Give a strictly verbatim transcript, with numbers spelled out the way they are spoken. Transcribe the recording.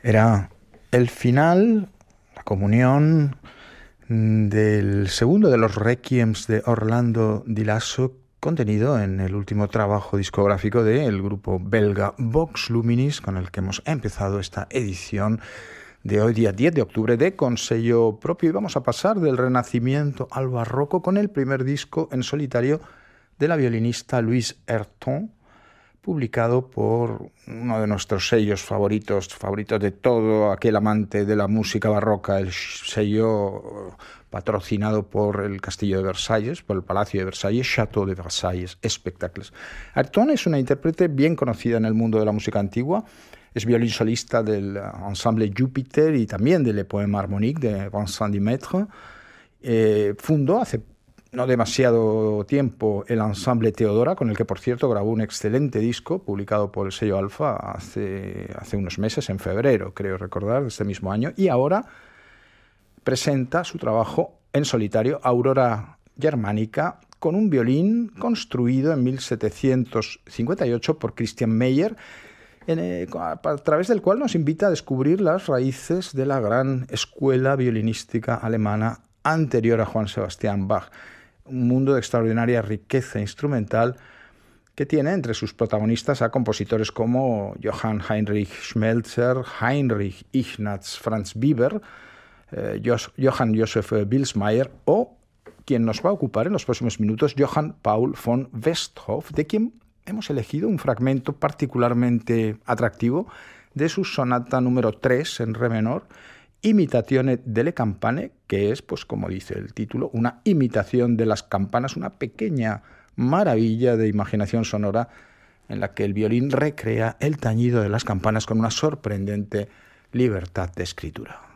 Era el final, la comunión del segundo de los requiems de Orlando Di Lasso, contenido en el último trabajo discográfico del grupo belga Vox Luminis, con el que hemos empezado esta edición de hoy, día diez de octubre, de con sello propio. Y vamos a pasar del Renacimiento al Barroco con el primer disco en solitario de la violinista Louise Ayrton, publicado por uno de nuestros sellos favoritos, favoritos de todo aquel amante de la música barroca, el sello patrocinado por el Castillo de Versalles, por el Palacio de Versalles, Château de Versalles Spectacles. Ayrton es una intérprete bien conocida en el mundo de la música antigua, es violín solista del ensemble Jupiter y también del Poème Harmonique de Vincent Dimaitre. Eh, fundó hace no demasiado tiempo el ensamble Teodora, con el que, por cierto, grabó un excelente disco publicado por el sello Alfa hace, hace unos meses, en febrero, creo recordar, de este mismo año, y ahora presenta su trabajo en solitario, Aurora Germánica, con un violín construido en mil setecientos cincuenta y ocho por Christian Meyer, en, eh, a, a través del cual nos invita a descubrir las raíces de la gran escuela violinística alemana anterior a Johann Sebastian Bach. Un mundo de extraordinaria riqueza instrumental que tiene entre sus protagonistas a compositores como Johann Heinrich Schmelzer, Heinrich Ignaz Franz Biber, eh, Johann Joseph Bilsmeier o, quien nos va a ocupar en los próximos minutos, Johann Paul von Westhoff, de quien hemos elegido un fragmento particularmente atractivo de su sonata número tres en re menor, Imitazione delle Campane, que es, pues como dice el título, una imitación de las campanas, una pequeña maravilla de imaginación sonora en la que el violín recrea el tañido de las campanas con una sorprendente libertad de escritura.